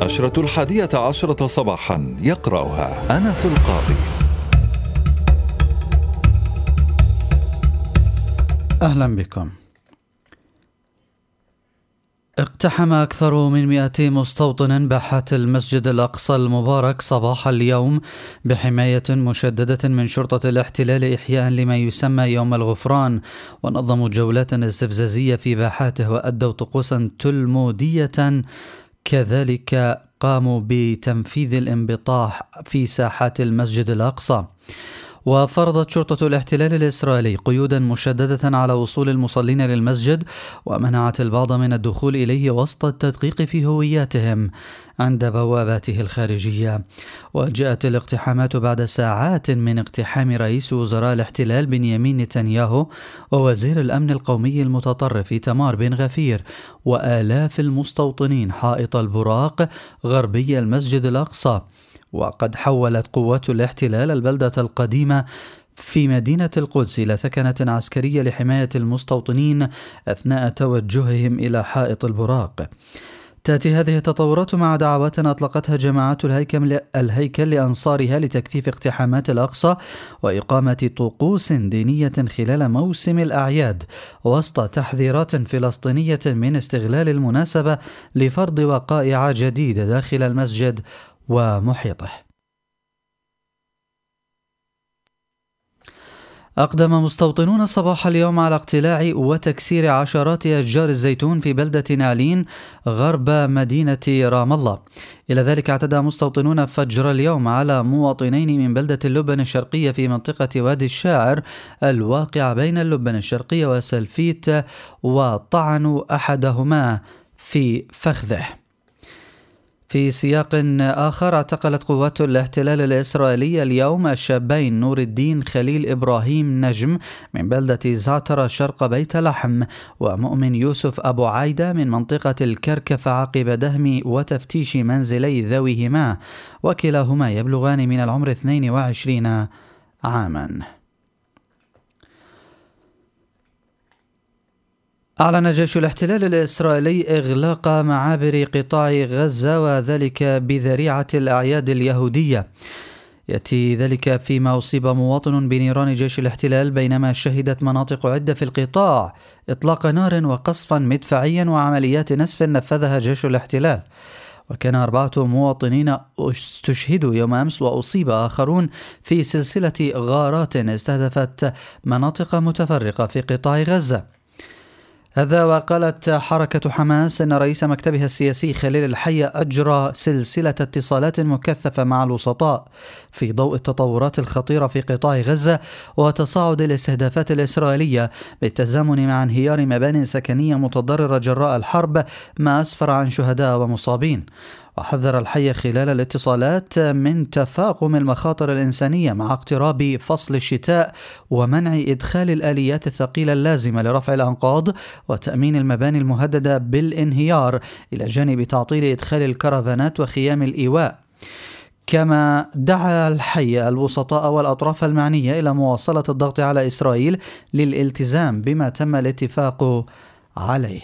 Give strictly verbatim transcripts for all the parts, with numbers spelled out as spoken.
النشرة الحادية عشرة صباحا، يقرأها أنس القاضي. أهلا بكم. اقتحم أكثر من مئة مستوطن باحات المسجد الأقصى المبارك صباح اليوم بحماية مشددة من شرطة الاحتلال إحياء لما يسمى يوم الغفران، ونظموا جولات استفزازية في باحاته وأدوا طقوسا تلمودية، كذلك قاموا بتنفيذ الانبطاح في ساحات المسجد الأقصى. وفرضت شرطة الاحتلال الإسرائيلي قيودا مشددة على وصول المصلين للمسجد، ومنعت البعض من الدخول إليه وسط التدقيق في هوياتهم عند بواباته الخارجية. وجاءت الاقتحامات بعد ساعات من اقتحام رئيس وزراء الاحتلال بنيامين نتنياهو ووزير الأمن القومي المتطرف إيتمار بن غفير وآلاف المستوطنين حائط البراق غربي المسجد الأقصى. وقد حولت قوات الاحتلال البلدة القديمة في مدينة القدس إلى ثكنة عسكرية لحماية المستوطنين أثناء توجههم إلى حائط البراق. تأتي هذه التطورات مع دعوات أطلقتها جماعات الهيكل, الهيكل لأنصارها لتكثيف اقتحامات الأقصى وإقامة طقوس دينية خلال موسم الأعياد، وسط تحذيرات فلسطينية من استغلال المناسبة لفرض وقائع جديدة داخل المسجد ومحيطه. أقدم مستوطنون صباح اليوم على اقتلاع وتكسير عشرات أشجار الزيتون في بلدة نعلين غرب مدينة رام الله. إلى ذلك اعتدى مستوطنون فجر اليوم على مواطنين من بلدة اللبن الشرقية في منطقة وادي الشاعر الواقعة بين اللبن الشرقية وسلفيت، وطعنوا أحدهما في فخذه. في سياق آخر، اعتقلت قوات الاحتلال الإسرائيلي اليوم الشابين نور الدين خليل إبراهيم نجم من بلدة زعترة شرق بيت لحم ومؤمن يوسف أبو عايدة من منطقة الكركفة عقب دهم وتفتيش منزلي ذويهما، وكلاهما يبلغان من العمر اثنين وعشرين عاما. أعلن جيش الاحتلال الإسرائيلي إغلاق معابر قطاع غزة، وذلك بذريعة الأعياد اليهودية. يأتي ذلك فيما أصيب مواطن بنيران جيش الاحتلال بينما شهدت مناطق عدة في القطاع إطلاق نار وقصفا مدفعيا وعمليات نسف نفذها جيش الاحتلال. وكان أربعة مواطنين استشهدوا يوم أمس وأصيب آخرون في سلسلة غارات استهدفت مناطق متفرقة في قطاع غزة. هذا وقالت حركة حماس أن رئيس مكتبها السياسي خليل الحية أجرى سلسلة اتصالات مكثفة مع الوسطاء في ضوء التطورات الخطيرة في قطاع غزة وتصاعد الاستهدافات الإسرائيلية بالتزامن مع انهيار مبانٍ سكنية متضررة جراء الحرب، ما أسفر عن شهداء ومصابين. وحذر الحي خلال الاتصالات من تفاقم المخاطر الإنسانية مع اقتراب فصل الشتاء ومنع إدخال الآليات الثقيلة اللازمة لرفع الأنقاض وتأمين المباني المهددة بالانهيار، إلى جانب تعطيل إدخال الكرفانات وخيام الإيواء. كما دعا الحي الوسطاء والأطراف المعنية إلى مواصلة الضغط على إسرائيل للالتزام بما تم الاتفاق عليه.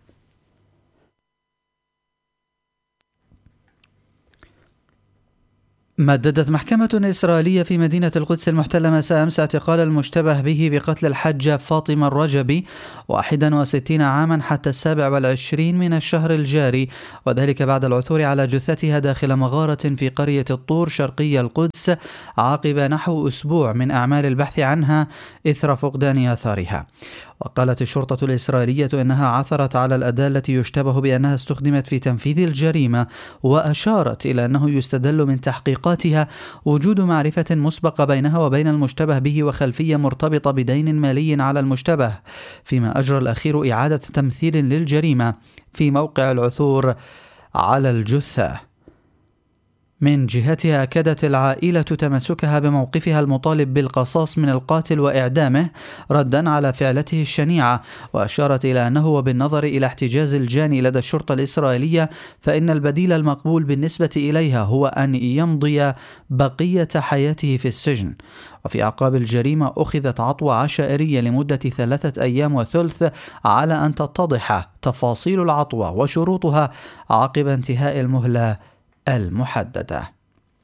مددت محكمة إسرائيلية في مدينة القدس المحتلة مساء أمس اعتقال المشتبه به بقتل الحجة فاطمة الرجبي واحد وستين عاما حتى السابع والعشرين من الشهر الجاري، وذلك بعد العثور على جثتها داخل مغارة في قرية الطور شرقي القدس عقب نحو أسبوع من أعمال البحث عنها إثر فقدان آثارها. وقالت الشرطة الإسرائيلية أنها عثرت على الأداة التي يشتبه بأنها استخدمت في تنفيذ الجريمة، وأشارت إلى أنه يستدل من تحقيقاتها وجود معرفة مسبقة بينها وبين المشتبه به وخلفية مرتبطة بدين مالي على المشتبه، فيما أجرى الأخير إعادة تمثيل للجريمة في موقع العثور على الجثة. من جهتها أكدت العائلة تمسكها بموقفها المطالب بالقصاص من القاتل وإعدامه ردا على فعلته الشنيعة، وأشارت إلى أنه وبالنظر إلى احتجاز الجاني لدى الشرطة الإسرائيلية فإن البديل المقبول بالنسبة إليها هو أن يمضي بقية حياته في السجن. وفي أعقاب الجريمة أخذت عطوة عشائرية لمدة ثلاثة أيام وثلث على أن تتضح تفاصيل العطوة وشروطها عقب انتهاء المهلة المحددة.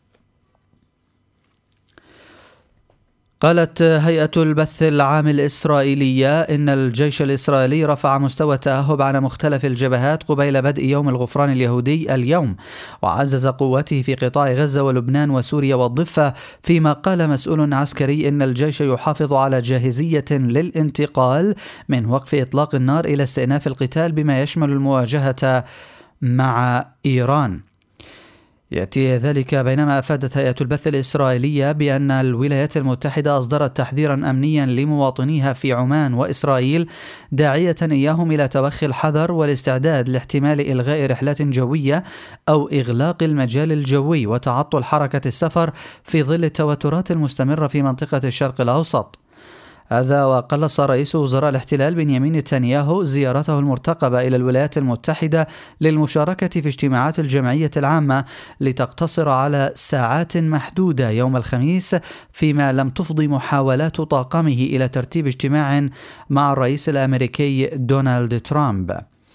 قالت هيئة البث العام الإسرائيلية إن الجيش الإسرائيلي رفع مستوى التأهب على مختلف الجبهات قبيل بدء يوم الغفران اليهودي اليوم، وعزز قواته في قطاع غزة ولبنان وسوريا والضفة، فيما قال مسؤول عسكري إن الجيش يحافظ على جاهزية للانتقال من وقف إطلاق النار إلى استئناف القتال بما يشمل المواجهة مع إيران. يأتي ذلك بينما أفادت هيئة البث الإسرائيلية بأن الولايات المتحدة أصدرت تحذيرا أمنيا لمواطنيها في عمان وإسرائيل، داعية إياهم إلى توخي الحذر والاستعداد لاحتمال إلغاء رحلات جوية أو إغلاق المجال الجوي وتعطل حركة السفر في ظل التوترات المستمرة في منطقة الشرق الأوسط. هذا وقلص رئيس وزراء الاحتلال بنيامين نتنياهو زيارته المرتقبة إلى الولايات المتحدة للمشاركة في اجتماعات الجمعية العامة لتقتصر على ساعات محدودة يوم الخميس، فيما لم تفضي محاولات طاقمه إلى ترتيب اجتماع مع الرئيس الأمريكي دونالد ترامب.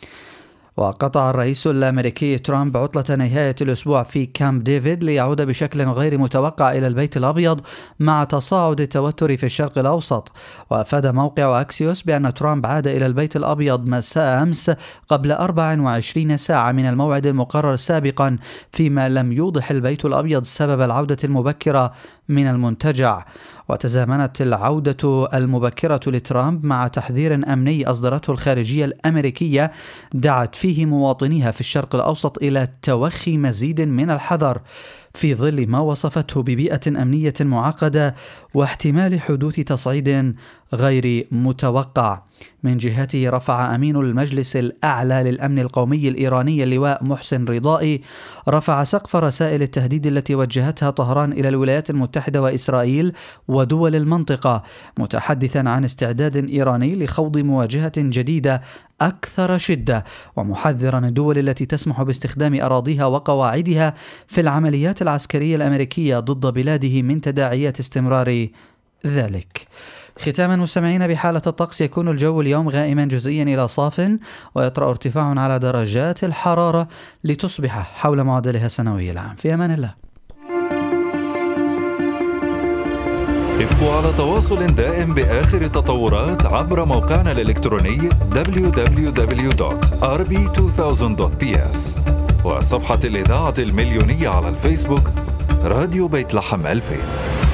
وقطع الرئيس الأمريكي ترامب عطلة نهاية الأسبوع في كامب ديفيد ليعود بشكل غير متوقع إلى البيت الأبيض مع تصاعد التوتر في الشرق الأوسط. وأفاد موقع أكسيوس بأن ترامب عاد إلى البيت الأبيض مساء أمس قبل أربع وعشرين ساعة من الموعد المقرر سابقا، فيما لم يوضح البيت الأبيض سبب العودة المبكرة من المنتجع. وتزامنت العودة المبكرة لترامب مع تحذير أمني أصدرته الخارجية الأمريكية دعت فيه مواطنيها في الشرق الأوسط إلى توخي مزيد من الحذر في ظل ما وصفته ببيئة أمنية معقدة واحتمال حدوث تصعيد غير متوقع. من جهته رفع أمين المجلس الأعلى للأمن القومي الإيراني اللواء محسن رضائي رفع سقف رسائل التهديد التي وجهتها طهران إلى الولايات المتحدة وإسرائيل ودول المنطقة، متحدثا عن استعداد إيراني لخوض مواجهة جديدة أكثر شدة، ومحذرا الدول التي تسمح باستخدام أراضيها وقواعدها في العمليات العسكرية الأمريكية ضد بلاده من تداعيات استمرار ذلك. ختاما مستمعين، بحالة الطقس يكون الجو اليوم غائما جزئيا إلى صاف، ويطرأ ارتفاع على درجات الحرارة لتصبح حول معدلها السنوي العام. في أمان الله. ابقوا على تواصل دائم بآخر التطورات عبر موقعنا الإلكتروني دبليو دبليو دبليو دوت آر بي ألفين دوت بي إس وصفحة الإذاعة المليونية على الفيسبوك راديو بيت لحم ألفين.